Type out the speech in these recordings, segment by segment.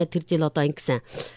Тэр жил одоо ингэсэн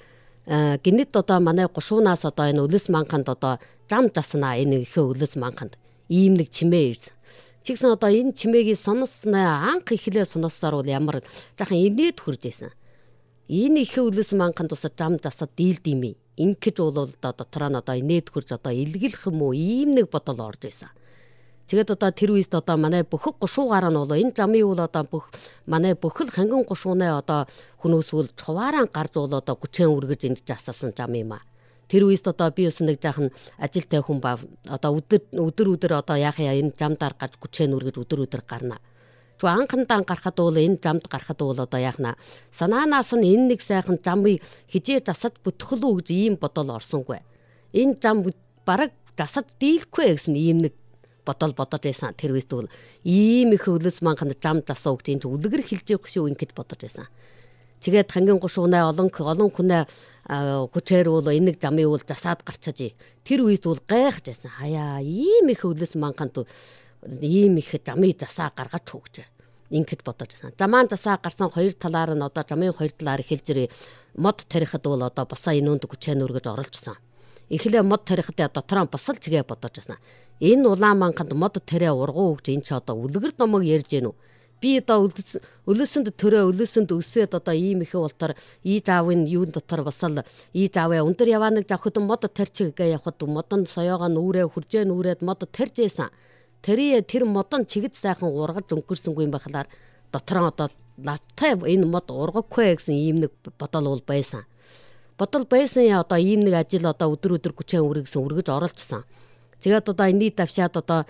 гинэд одоо манай гушуунаас одоо энэ өлөс манханд одоо зам жаснаа энэ ихэ өлөс манханд ийм нэг чимээ ирсэн. Чигсэн одоо энэ чимээгийг сонсноо анх ихлээ сонссоор бол ямар жаахан инээд хурж исэн. Энэ ихэ өлөс манханд ус зам жасаад дийлд юм. Ингэж бол дотроо нь одоо инээд хурж одоо илгэлэх юм уу ийм нэг бодол орж исэн. Тэгээд одоо тэр үест одоо манай бүх гушуугаар нь бол энэ замын үл одоо манай бүхэл хангин гушуунаа одоо хүнөөсвөл цуваараа гарч бол одоо гүчэн үргэж энд жасасан зам юм а. Тэр үест одоо би бас нэг жаахан ажилтай хүн ба одоо өдөр одоо яах яа энэ замдаар гарч гүчэн үргэж өдөр гарна. Чу анхандаа гарахад бол энэ замд гарахад бол одоо яахна санаанаас нь энэ нэг сайхан замыг хижээ засаж бүтгэлүү гэж ийм бодол орсонгүй. Энэ зам бараг засаж дийлэхгүй гэсэн ийм нэг бодож байсан. Тэр үест бол ийм их өлөс манханд зам засаа гэж энэ үлгэр хилж явах шүү ингэж бодож байсан. Тэгээд хангин гушуунаа олон хүнээ хүчээр бол энэ нэг замыг бол засаад гарчиж. Тэр үест бол гайхаж байсан. Хаяа ийм их өлөс манханд ийм их замыг засаа гаргаж хөөгч. Ингэж бодож байсан. Замаан засаа гарсан хоёр талаар нь одоо замын хоёр талаар хэлж мод тарихад бол одоо босаа инөөнд хүчээр өргөж оролцсон. Эхлээ мод тарихад дотроо босол чигээ бодож байсан. Энэ улаан манханд мод тарэ ургуу гэж энэ ч одоо үлгэр домог ярьж гэнэ үү? Би одоо өлөсөнд өсөөд одоо ийм их болтор ийж аавын юун дотор басал ийж ааваа өндөр яваа нэг завхад мод тарчиг гээ явахад модон соёогоо нүрээ хуржээ нүрээд мод тарж ийсэн. Тэр модон чигд сайхан ургаж өнгөрсөнгүй юм бахалаар дотроо одоо лавтай энэ мод ургахгүй гэсэн ийм нэг бодол бол байсан. Бодол байсан одоо ийм нэг ажил одоо өдөр гүчэн үргэж оролцсон. Тэгээд одоо энэний давшаад одоо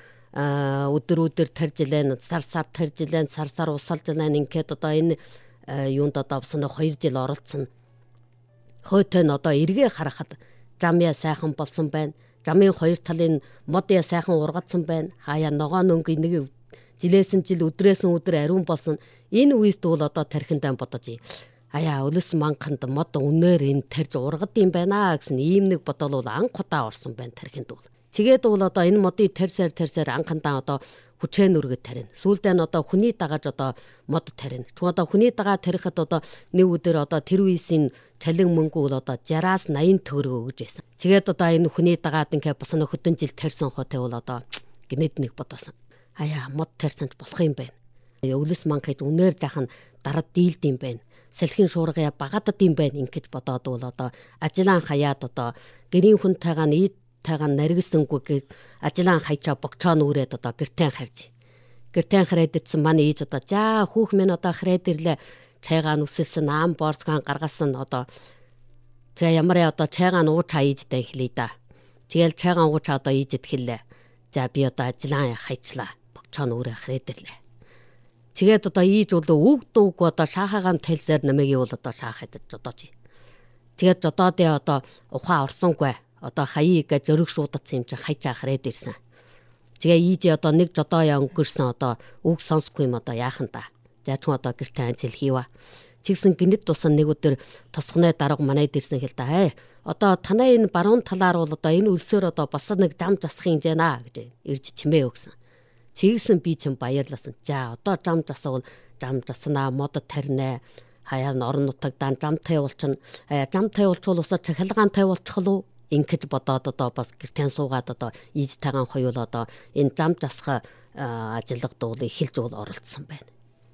өдөр таржилэн сар таржилэн сар усалжлэн ингээд одоо энэ юунд одоо авсан 2 жил оролцсон. Хойтой нь одоо эргээ харахад замья сайхан болсон байна. Замын хоёр талын модя сайхан ургацсан байна. Хаяа ногоо нөнгө нэг жилээс жил өдрөөс өдөр ариун болсон. Энэ үест бол одоо тархиндаа бодож аяа өлөс манханд мод үнээр энэ тарж ургад юм байна гэсэн ийм нэг бодол бол анх удаа орсон байна тархинд бол. Чигээд бол одоо энэ модыг тарсаар анхандаа одоо хүчээр өргөд тарина. Сүүлдээ нь одоо хүний дагаж одоо мод тарина. Ч одоо хүний дагаа тарихад одоо нэг өдөр одоо тэр үеийн цалин мөнгө бол одоо 60-аас 80 төгрөг өгж байсан. Чигээд одоо энэ хүний дагаад ингээ бос нэг хөдөн жил тарьсан хотой бол одоо гинэд нэг бодосон. Аяа мод тарьсан ч болох юм байна. Өлөс манхаж үнээр жахан дарад дийлд юм байна. Салхин шуургая багадад юм байна ингэж бодоод бол одоо ажлаан хаяад одоо гэрийн хүнтэйгээ тайгаа наригсангүй гэж ажлаан хайчаа богцоо нүрээд одоо гэртэн харж. Гэртэн хараад ирсэн манай ээж одоо за хүүх минь одоо хараад ирлээ. Чайгаа нүсэлсэн аам борцгаан гаргасан одоо за ямар одоо чайгаа нуучаа ээжтэй хэлээ да. Тэгэл чайгаа нуучаа одоо ээжэд хэллээ. За би одоо ажлаан хайчлаа. Богцоо нүрээ хараад ирлээ. Тэгээд одоо ээж бол үг одоо шаахагаан тайлсаар намайг бол одоо шаахад жодооч. Тэгээд жодоодээ одоо ухаан орсонгүй. Одоо хаяыг гэж зөрөг шуудацсан юм чи хайчаа хараад ирсэн. Тэгээ ийж одоо нэг жодооёо өнгөрсөн одоо үг сонсохгүй юм одоо яахан та. За түн одоо гэртээ анцэл хийва. Чигсэн гинэд тусан нэг өдөр тосгоны дарга манайд ирсэн хэл та. Одоо танаа энэ баруун талаар бол одоо энэ өлсөөр одоо босод нэг зам засах юм жана гэж ирж чимээ өгсөн. Чигсэн би ч баярласан. За одоо зам засвал зам заснаа мод тарнаа. Хаяа орон нутагдан замтай болчихно. Замтай болчвол усаа цахилгаантай болчихлоо. Ингэж бодоод одоо бас гэртэн суугаад одоо ийж тагаан хоёул одоо энэ зам засах ажилд бол эхэлж бол оролцсон байна.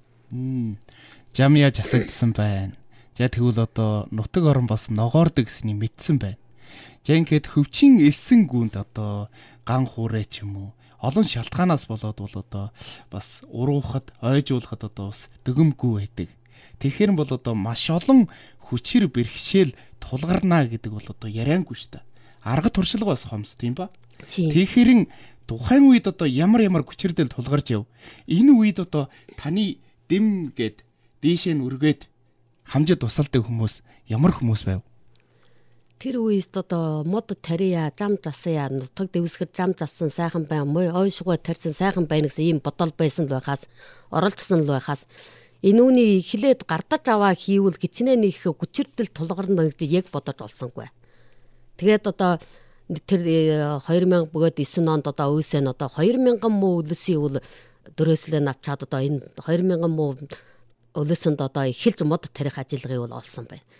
Замья засагдсан байна. За тэгвэл одоо нутаг орон бас ногоордог гэсний мэдсэн байна. За ингээд хөвчин элсэн гүнд одоо ган хуурэ ч юм уу олон шалтгаанаас болоод бол одоо бас уруухад ойжуулахад одоо бас дөгөмгүй байдаг. Тэгэхээр бол одоо маш олон хүчээр бэрхшээл тулгарнаа гэдэг бол одоо яриангүй шүү дээ. Арга туршилга бас хомс тийм ба. Тэгэхээр тухайн үед одоо ямар хүчирдэл тулгарч яв. Энэ үед одоо таны дэм гээд дээшээ нь үргээд хамжид тусалдаг хүмүүс ямар хүмүүс байв? Тэр үест одоо мод тария зам засая нутаг дэвсгэр зам зассан сайхан бай мой ойшгоо тарьсан сайхан байна гэсэн ийм бодол байсан л байхаас оролцсон л байхаас энүүний эхлээд гардаж аваа хийвэл гिचнээ нөх хүчирдэл тулгарна гэж яг бодож олсонгүй. Тэгээд одоо тэр 2009 онд одоо үсэн одоо 2000 муу өлсийн үл дөрөөслөө навчаад одоо энэ 2000 муу өлөөсөнд одоо эхэлж мод тарих ажиллагыг бол олсон байна.